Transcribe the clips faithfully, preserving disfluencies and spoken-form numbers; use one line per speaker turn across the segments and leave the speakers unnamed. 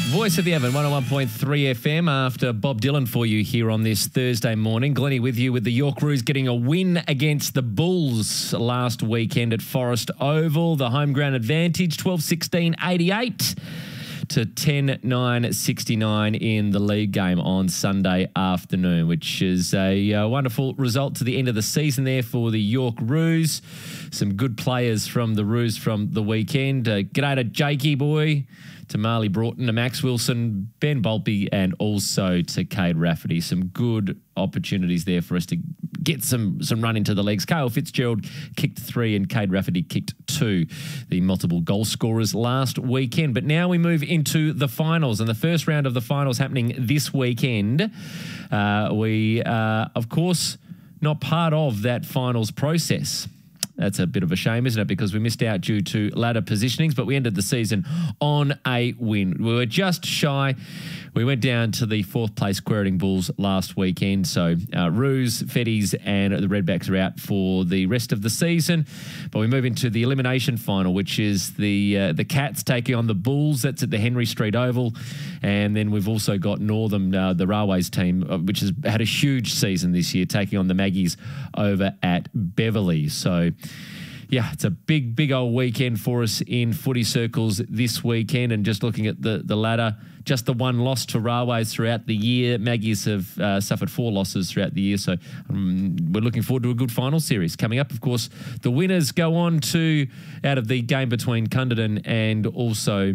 Voice of the Evan, one oh one point three F M after Bob Dylan for you here on this Thursday morning. Glennie with you with the York Roos getting a win against the Bulls last weekend at Forest Oval. The home ground advantage, twelve sixteen eighty-eight to ten nine sixty-nine in the league game on Sunday afternoon, which is a uh, wonderful result to the end of the season there for the York Roos. Some good players from the Roos from the weekend. Uh, g'day to Jakey boy, to Marley Broughton, to Max Wilson, Ben Bolpe, and also to Cade Rafferty. Some good opportunities there for us to get some some run into the legs. Kyle Fitzgerald kicked three and Cade Rafferty kicked two, the multiple goal scorers last weekend. But now we move into the finals, and the first round of the finals happening this weekend. Uh, we are, of course, not part of that finals process. That's a bit of a shame, isn't it? Because we missed out due to ladder positionings, but we ended the season on a win. We were just shy. We went down to the fourth place Quirting Bulls last weekend. So uh, Roos, Fetties and the Redbacks are out for the rest of the season. But we move into the elimination final, which is the uh, the Cats taking on the Bulls. That's at the Henry Street Oval. And then we've also got Northern, uh, the Railways team, uh, which has had a huge season this year, taking on the Maggies over at Beverley. So yeah, it's a big, big old weekend for us in footy circles this weekend. And just looking at the, the ladder, just the one loss to Railways throughout the year. Maggies have uh, suffered four losses throughout the year. So um, we're looking forward to a good final series coming up. Of course, the winners go on to, out of the game between Cunderdin and also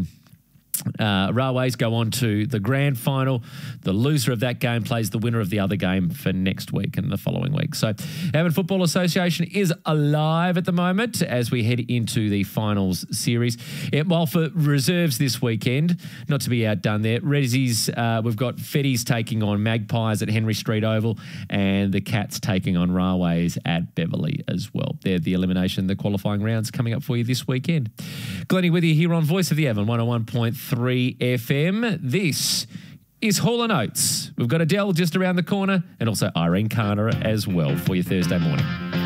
Uh, Railways go on to the grand final. The loser of that game plays the winner of the other game for next week and the following week. So Evan Football Association is alive at the moment as we head into the finals series. It, while for reserves this weekend, not to be outdone there, Rezzies, uh, we've got Fetties taking on Magpies at Henry Street Oval and the Cats taking on Railways at Beverley as well. They're the elimination, the qualifying rounds coming up for you this weekend. Glennie with you here on Voice of the Evan, one oh one point three F M. This is Hall and Oates. We've got Adele just around the corner and also Irene Kana as well for your Thursday morning.